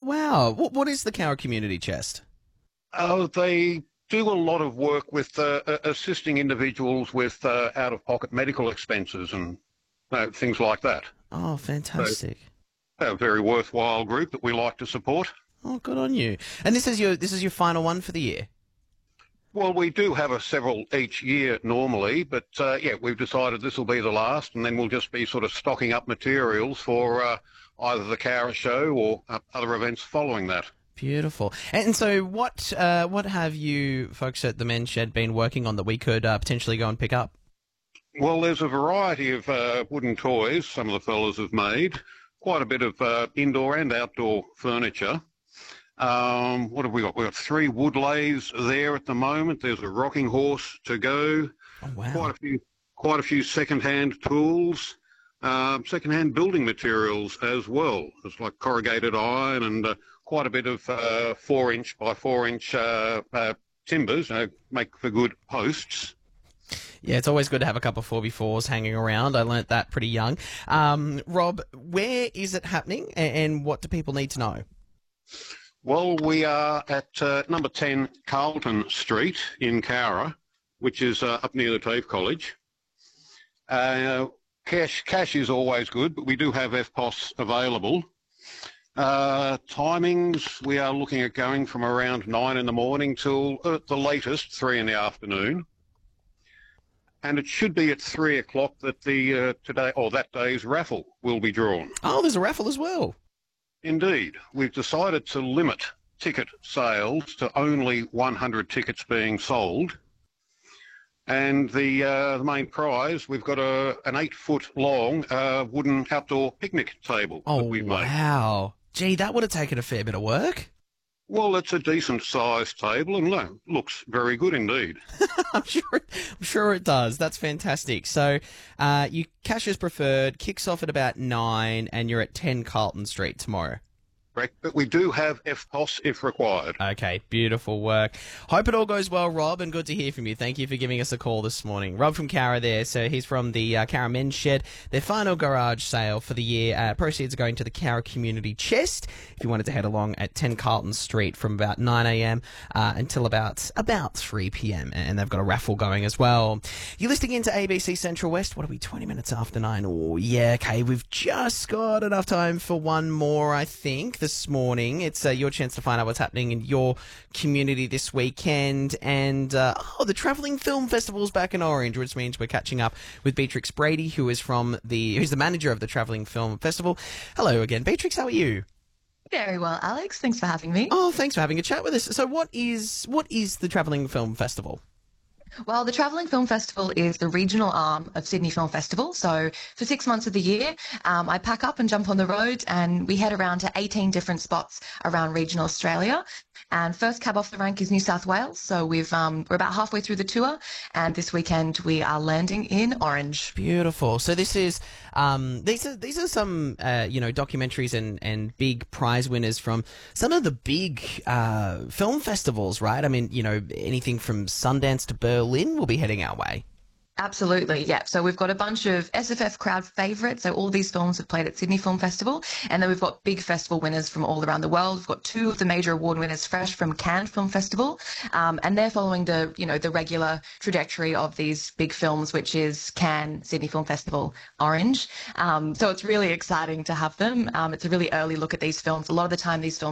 wow. What is the Cowra Community Chest? They do a lot of work with assisting individuals with out-of-pocket medical expenses and things like that. Oh, So, fantastic. a very worthwhile group that we like to support. Oh, good on you. And this is your final one for the year? Well, we do have several each year normally, but yeah, we've decided this will be the last, and then we'll just be sort of stocking up materials for either the Cowra show or other events following that. Beautiful. And so what have you folks at the Men's Shed been working on that we could potentially go and pick up? Well, there's a variety of wooden toys some of the fellas have made, quite a bit of indoor and outdoor furniture. What have we got? We've got 3 wood lathes there at the moment. There's a rocking horse to go. Oh, wow. Quite a few second-hand tools, second-hand building materials as well. There's like corrugated iron and quite a bit of 4-inch by 4-inch timbers, make for good posts. Yeah, it's always good to have a couple of 4x4s hanging around. I learnt that pretty young. Rob, where is it happening and what do people need to know? Well, we are at number 10 Carlton Street in Cowra, which is up near the TAFE College. Cash is always good, but we do have FPOS available. Timings, we are looking at going from around 9 in the morning till at the latest 3 in the afternoon. And it should be at 3 o'clock that that day's raffle will be drawn. Oh, there's a raffle as well. Indeed. We've decided to limit ticket sales to only 100 tickets being sold. And the main prize, we've got an 8-foot long wooden outdoor picnic table that we've made. Wow. Gee, that would have taken a fair bit of work. Well, it's a decent sized table and looks very good indeed. I'm sure it does. That's fantastic. So, you cash as preferred, kicks off at about 9, and you're at 10 Carlton Street tomorrow. Correct, but we do have FPOS if required. Okay, beautiful work. Hope it all goes well, Rob, and good to hear from you. Thank you for giving us a call this morning. Rob from Cowra there, so he's from the Cowra Men's Shed. Their final garage sale for the year. Proceeds are going to the Cowra Community Chest. If you wanted to head along at 10 Carlton Street from about 9 a.m. Until about 3 p.m. And they've got a raffle going as well. You're listening into ABC Central West. What are we, 20 minutes after 9? Oh, yeah, okay. We've just got enough time for one more, I think, this morning. It's your chance to find out what's happening in your community this weekend. And, the Travelling Film Festival's back in Orange, which means we're catching up with Beatrix Brady, who's the manager of the Travelling Film Festival. Hello again, Beatrix. How are you? Very well, Alex. Thanks for having me. Oh, thanks for having a chat with us. So what is the Travelling Film Festival? Well, the Travelling Film Festival is the regional arm of Sydney Film Festival. So for 6 months of the year, I pack up and jump on the road and we head around to 18 different spots around regional Australia. And first cab off the rank is New South Wales. So we're about halfway through the tour, and this weekend we are landing in Orange. Beautiful. So this is these are some documentaries and big prize winners from some of the big film festivals, right? I mean, anything from Sundance to Berlin will be heading our way. Absolutely, yeah. So we've got a bunch of SFF crowd favourites. So all these films have played at Sydney Film Festival. And then we've got big festival winners from all around the world. We've got 2 of the major award winners fresh from Cannes Film Festival. And they're following the regular trajectory of these big films, which is Cannes, Sydney Film Festival, Orange. So it's really exciting to have them. It's a really early look at these films. A lot of the time these films